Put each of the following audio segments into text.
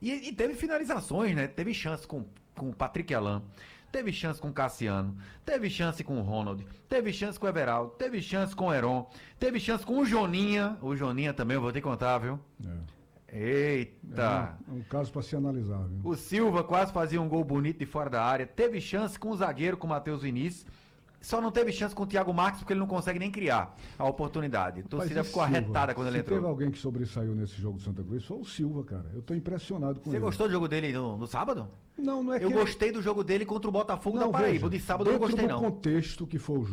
E teve finalizações, né? Teve chance com o Patrick Alain, teve chance com o Cassiano, teve chance com o Ronald, teve chance com o Everaldo, teve chance com o Heron, teve chance com o Joninha. O Joninha também, eu vou te contar, viu? Eita! É um caso para se analisar, viu? O Silva quase fazia um gol bonito de fora da área. Teve chance com o zagueiro, com o Matheus Vinícius. Só não teve chance com o Thiago Marques porque ele não consegue nem criar a oportunidade. A torcida ficou arretada quando ele entrou. Teve alguém que sobressaiu nesse jogo do Santa Cruz, foi o Silva, cara. Eu tô impressionado com ele. Você gostou do jogo dele no sábado? Não é que... Eu gostei do jogo dele contra o Botafogo da Paraíba. O de sábado eu não gostei, não. Dentro do contexto que foi o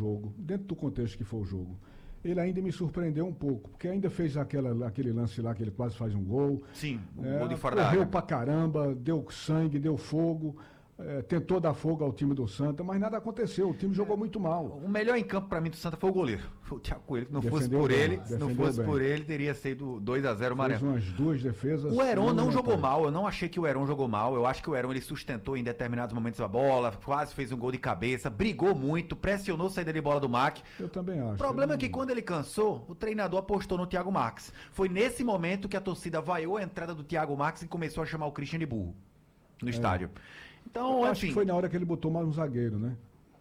jogo, ele ainda me surpreendeu um pouco, porque ainda fez aquele lance lá que ele quase faz um gol. Sim, o gol de fora da área. Correu pra caramba, deu sangue, deu fogo. Tentou dar fogo ao time do Santa, mas nada aconteceu. O time jogou muito mal. O melhor em campo pra mim do Santa foi o goleiro. Foi o Thiago Coelho. Se não fosse por ele, teria sido 2-0 o Maré. Fez umas duas defesas. O Heron não jogou mal. Eu não achei que o Heron jogou mal. Eu acho que o Heron ele sustentou em determinados momentos a bola, quase fez um gol de cabeça, brigou muito, pressionou a saída de bola do Mac. Eu também acho. O problema é que quando ele cansou, o treinador apostou no Thiago Marques. Foi nesse momento que a torcida vaiou a entrada do Thiago Marques e começou a chamar o Christian de burro no estádio. Então, acho que foi na hora que ele botou mais um zagueiro, né?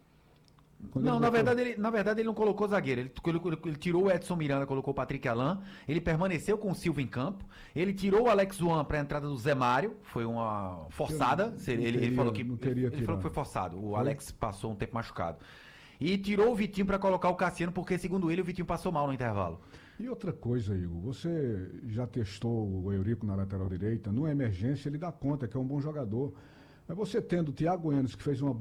Na verdade ele não colocou zagueiro. Ele tirou o Edson Miranda, colocou o Patrick Alain. Ele permaneceu com o Silva em campo. Ele tirou o Alex Juan para a entrada do Zé Mário. Foi uma forçada. Ele falou que foi forçado. O Alex passou um tempo machucado. E tirou o Vitinho para colocar o Cassiano, porque segundo ele o Vitinho passou mal no intervalo. E outra coisa, Igor, você já testou o Eurico na lateral direita? No emergência ele dá conta que é um bom jogador. Mas você tendo o Thiago Enes, que fez uma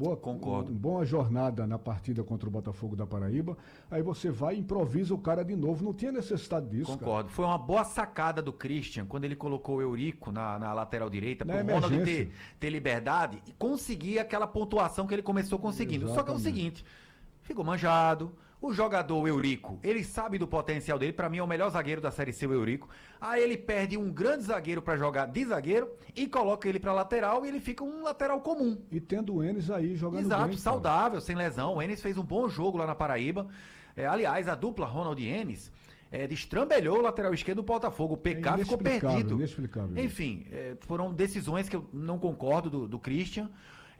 boa jornada na partida contra o Botafogo da Paraíba, aí você vai e improvisa o cara de novo. Não tinha necessidade disso. Concordo. Cara. Foi uma boa sacada do Christian quando ele colocou o Eurico na lateral direita, para o Ronald ter liberdade e conseguir aquela pontuação que ele começou conseguindo. Exatamente. Só que é o seguinte, ficou manjado. O jogador Eurico, ele sabe do potencial dele. Pra mim é o melhor zagueiro da Série C, o Eurico. Aí ele perde um grande zagueiro pra jogar de zagueiro e coloca ele pra lateral e ele fica um lateral comum. E tendo o Enes aí jogando bem. Exato, saudável, sem lesão. O Enes fez um bom jogo lá na Paraíba. Aliás, a dupla Ronald e Enes destrambelhou o lateral esquerdo do Botafogo. O PK ficou perdido. Inexplicável. Enfim, foram decisões que eu não concordo do Christian.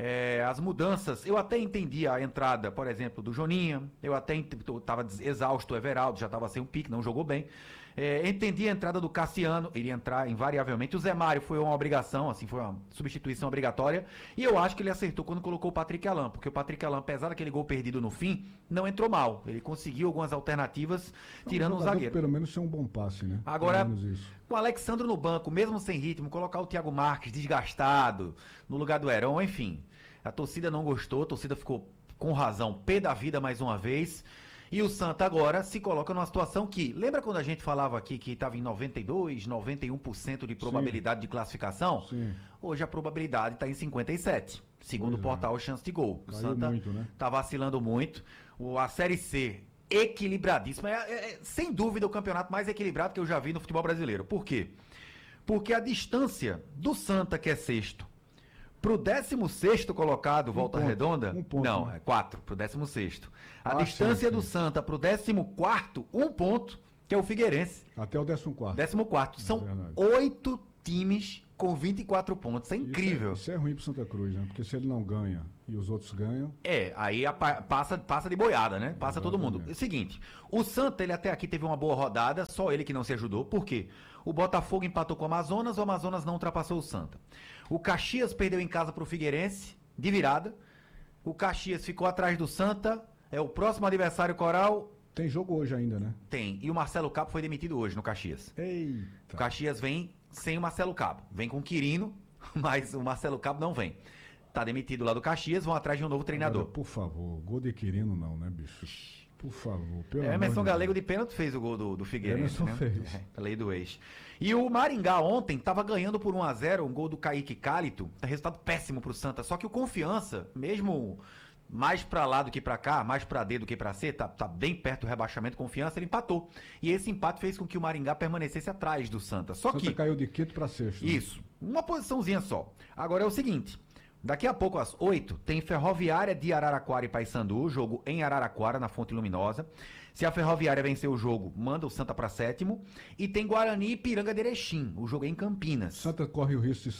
As mudanças, eu até entendi a entrada, por exemplo, do Joninha, eu até estava exausto, o Everaldo já estava sem um pique, não jogou bem. Entendi a entrada do Cassiano, ele ia entrar invariavelmente. O Zé Mário foi uma obrigação, assim, foi uma substituição obrigatória. E eu acho que ele acertou quando colocou o Patrick Alain, porque o Patrick Alain, apesar daquele gol perdido no fim, não entrou mal. Ele conseguiu algumas alternativas, tirando um zagueiro. Pelo menos ser um bom passe, né? Agora, com o Alexandre no banco, mesmo sem ritmo, colocar o Thiago Marques desgastado no lugar do Heron, enfim. A torcida não gostou, a torcida ficou com razão, pé da vida mais uma vez. E o Santa agora se coloca numa situação que... Lembra quando a gente falava aqui que estava em 92%, 91% de probabilidade de classificação? Sim. Hoje a probabilidade está em 57%. Segundo o portal Chance de Gol. O Santa está vacilando muito. A Série C equilibradíssima. Sem dúvida o campeonato mais equilibrado que eu já vi no futebol brasileiro. Por quê? Porque a distância do Santa, que é sexto, pro 16º colocado, Volta Redonda, não, é 4 pro 16º. A distância do Santa pro 14º, 1 ponto, que é o Figueirense. Até o 14º. 14º. São 8 times com 24 pontos. É incrível. Isso é ruim pro Santa Cruz, né? Porque se ele não ganha e os outros ganham... Aí passa de boiada, né? Passa todo mundo. É o seguinte, o Santa, ele até aqui teve uma boa rodada, só ele que não se ajudou. Por quê? O Botafogo empatou com o Amazonas não ultrapassou o Santa. O Caxias perdeu em casa pro Figueirense, de virada. O Caxias ficou atrás do Santa, é o próximo adversário Coral. Tem jogo hoje ainda, né? Tem. E o Marcelo Cabo foi demitido hoje no Caxias. Eita. O Caxias vem sem o Marcelo Cabo. Vem com o Quirino, mas o Marcelo Cabo não vem. Tá demitido lá do Caxias, vão atrás de um novo treinador. Agora, por favor, gol de Quirino não, né, bicho? Por favor, pelo amor Emerson Galego de pênalti fez o gol do Figueirense, né? Fez. A lei do ex. E o Maringá ontem estava ganhando por 1-0, um gol do Kaique Cálito, resultado péssimo pro Santa, só que o Confiança, mesmo mais pra lá do que pra cá, mais pra D do que pra C, tá bem perto do rebaixamento, Confiança, ele empatou. E esse empate fez com que o Maringá permanecesse atrás do Santa. Santa caiu de quinto pra sexto. Isso, uma posiçãozinha só. Agora é o seguinte... Daqui a pouco, às 8, tem Ferroviária de Araraquara e Paysandu, jogo em Araraquara, na Fonte Luminosa. Se a Ferroviária vencer o jogo, manda o Santa para sétimo. E tem Guarani e Ipiranga de Erechim, o jogo é em Campinas. Santa corre o risco de